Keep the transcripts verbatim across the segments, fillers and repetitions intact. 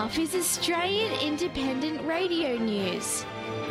half is Australian Independent Radio News.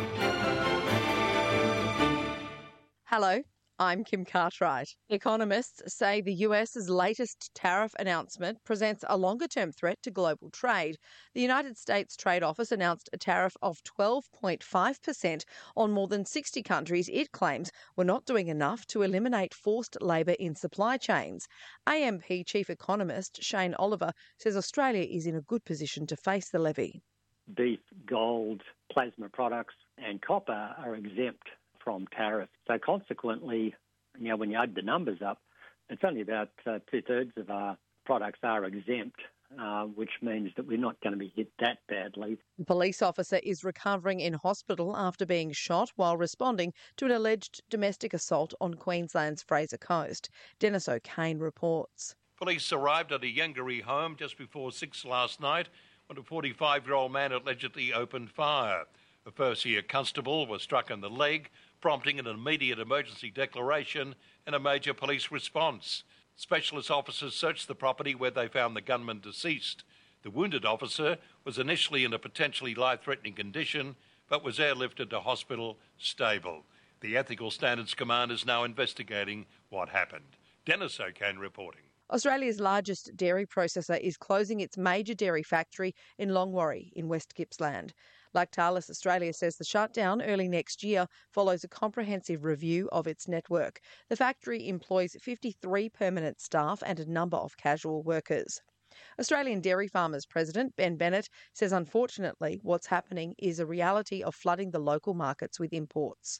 Hello, I'm Kim Cartwright. Economists say the US's latest tariff announcement presents a longer-term threat to global trade. The United States Trade Office announced a tariff of twelve point five percent on more than sixty countries it claims were not doing enough to eliminate forced labour in supply chains. A M P Chief Economist Shane Oliver says Australia is in a good position to face the levy. Beef, gold, plasma products and copper are exempt from tariffs. So consequently, you know, when you add the numbers up, it's only about uh, two-thirds of our products are exempt, uh, which means that we're not going to be hit that badly. The police officer is recovering in hospital after being shot while responding to an alleged domestic assault on Queensland's Fraser Coast. Dennis O'Kane reports. Police arrived at a Yangaree home just before six last night when a forty-five-year-old man allegedly opened fire. A first-year constable was struck in the leg, prompting an immediate emergency declaration and a major police response. Specialist officers searched the property where they found the gunman deceased. The wounded officer was initially in a potentially life-threatening condition, but was airlifted to hospital stable. The Ethical Standards Command is now investigating what happened. Dennis O'Kane reporting. Australia's largest dairy processor is closing its major dairy factory in Longwarry in West Gippsland. Lactalis Australia says the shutdown early next year follows a comprehensive review of its network. The factory employs fifty-three permanent staff and a number of casual workers. Australian Dairy Farmers President Ben Bennett says unfortunately what's happening is a reality of flooding the local markets with imports.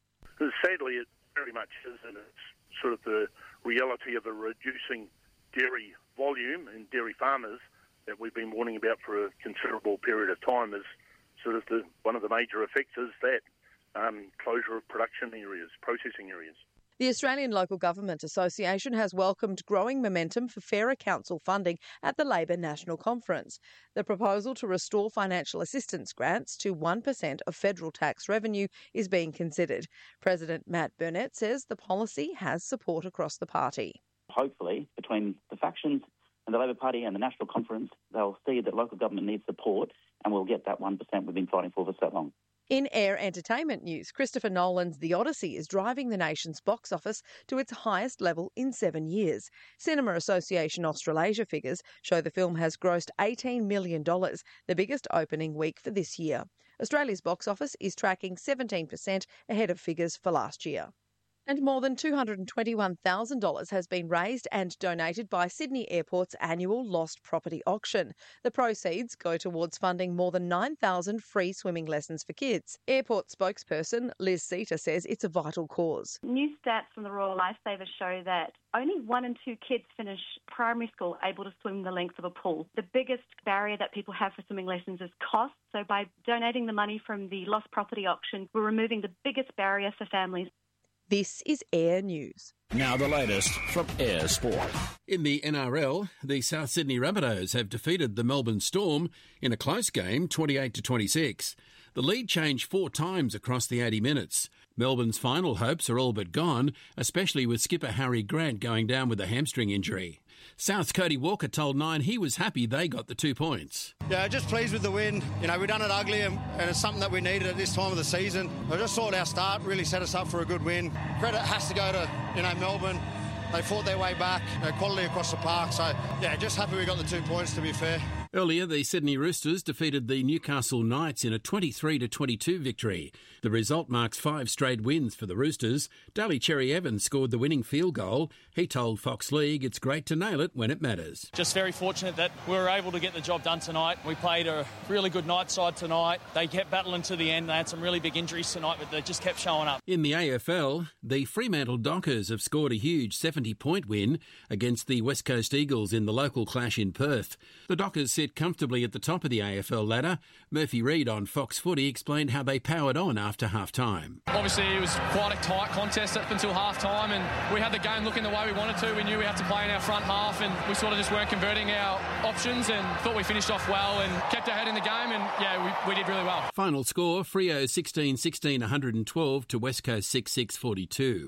Sadly, it very much is, and it's sort of the reality of a reducing dairy volume and dairy farmers that we've been warning about for a considerable period of time. Is sort of the one of the major effects is that um, closure of production areas, processing areas. The Australian Local Government Association has welcomed growing momentum for fairer council funding at the Labor National Conference. The proposal to restore financial assistance grants to one percent of federal tax revenue is being considered. President Matt Burnett says the policy has support across the party. Hopefully, between the factions and the Labor Party and the National Conference, they'll see that local government needs support and we'll get that one percent we've been fighting for for so long. In air entertainment news, Christopher Nolan's The Odyssey is driving the nation's box office to its highest level in seven years. Cinema Association Australasia figures show the film has grossed eighteen million dollars, the biggest opening week for this year. Australia's box office is tracking seventeen percent ahead of figures for last year. And more than two hundred twenty-one thousand dollars has been raised and donated by Sydney Airport's annual Lost Property Auction. The proceeds go towards funding more than nine thousand free swimming lessons for kids. Airport spokesperson Liz Seater says it's a vital cause. New stats from the Royal Lifesavers show that only one in two kids finish primary school able to swim the length of a pool. The biggest barrier that people have for swimming lessons is cost. So by donating the money from the Lost Property Auction, we're removing the biggest barrier for families. This is Air News. Now the latest from Air Sport. In the N R L, the South Sydney Rabbitohs have defeated the Melbourne Storm in a close game, twenty-eight to twenty-six. The lead changed four times across the eighty minutes. Melbourne's final hopes are all but gone, especially with skipper Harry Grant going down with a hamstring injury. South's Cody Walker told Nine he was happy they got the two points. Yeah, just pleased with the win. You know, we've done it ugly and, and it's something that we needed at this time of the season. I just thought our start really set us up for a good win. Credit has to go to, you know, Melbourne. They fought their way back, you know, quality across the park. So, yeah, just happy we got the two points, to be fair. Earlier, the Sydney Roosters defeated the Newcastle Knights in a twenty-three to twenty-two victory. The result marks five straight wins for the Roosters. Daly Cherry Evans scored the winning field goal. He told Fox League it's great to nail it when it matters. Just very fortunate that we were able to get the job done tonight. We played a really good night side tonight. They kept battling to the end. They had some really big injuries tonight, but they just kept showing up. In the A F L, the Fremantle Dockers have scored a huge seventy-point win against the West Coast Eagles in the local clash in Perth. The Dockers sit comfortably at the top of the A F L ladder. Murphy Reid on Fox Footy explained how they powered on after half-time. Obviously, it was quite a tight contest up until half-time, and we had the game looking the way we wanted to. We knew we had to play in our front half, and we sort of just weren't converting our options, and thought we finished off well and kept our head in the game, and yeah, we, we did really well. Final score, Freo sixteen sixteen one hundred twelve to West Coast six six forty-two.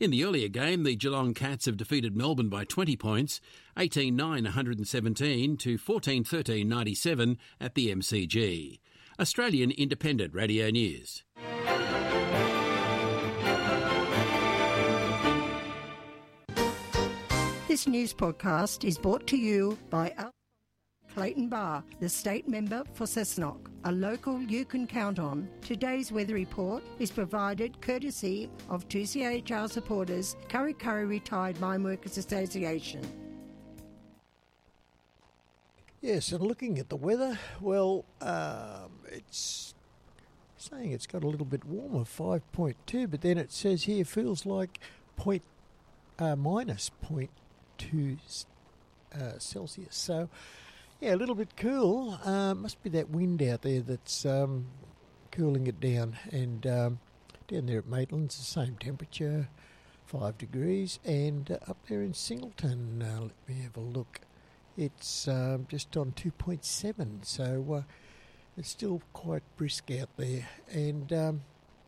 In the earlier game, the Geelong Cats have defeated Melbourne by twenty points, eighteen nine one hundred seventeen to fourteen thirteen ninety-seven at the M C G. Australian Independent Radio News. This news podcast is brought to you by Clayton Bar, the state member for Cessnock, a local you can count on. Today's weather report is provided courtesy of two C H R supporters, Kurri Kurri Retired Mine Workers Association. Yes, and looking at the weather, well, um, it's saying it's got a little bit warmer, five point two, but then it says here feels like point, uh, minus zero point two uh, Celsius. So, yeah, a little bit cool. Uh, must be that wind out there that's um, cooling it down. And um, down there at Maitland's, the same temperature, five degrees. And uh, up there in Singleton, uh, let me have a look. It's um, just on two point seven, so uh, it's still quite brisk out there. And um,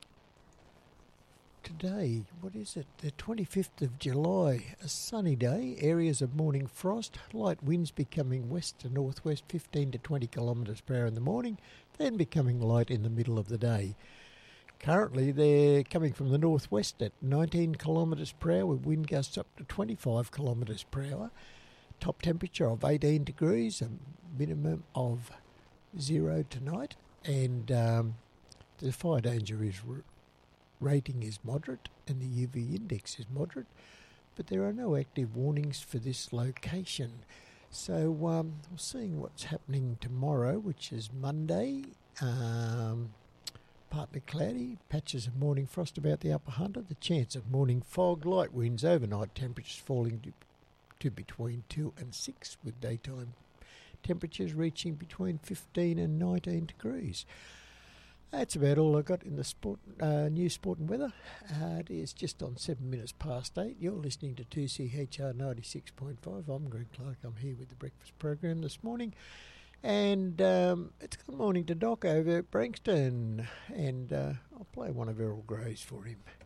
today, what is it? The twenty-fifth of July, a sunny day, areas of morning frost, light winds becoming west to northwest, fifteen to twenty kilometres per hour in the morning, then becoming light in the middle of the day. Currently, they're coming from the northwest at nineteen kilometres per hour, with wind gusts up to twenty-five kilometres per hour. Top temperature of eighteen degrees, a minimum of zero tonight, and um, the fire danger is r- rating is moderate and the U V index is moderate, but there are no active warnings for this location. So um, we're seeing what's happening tomorrow, which is Monday. Um, partly cloudy, patches of morning frost about the upper hundred, the chance of morning fog, light winds, overnight temperatures falling to to between two and six, with daytime temperatures reaching between fifteen and nineteen degrees. That's about all I got in the sport, uh, news, sport and weather. Uh, it is just on seven minutes past eight. You're listening to two C H R ninety-six point five. I'm Greg Clark. I'm here with the breakfast program this morning. And um, it's good morning to Doc over at Branxton. And uh, I'll play one of Errol Gray's for him.